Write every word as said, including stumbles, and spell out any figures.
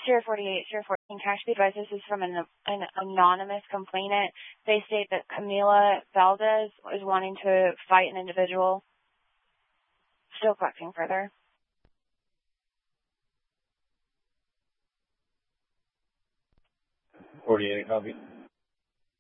Sierra forty-eight, Sierra fourteen, cash be advised, this is from an, an anonymous complainant. They state that Camila Valdez is wanting to fight an individual. Still collecting further. forty-eight, copy.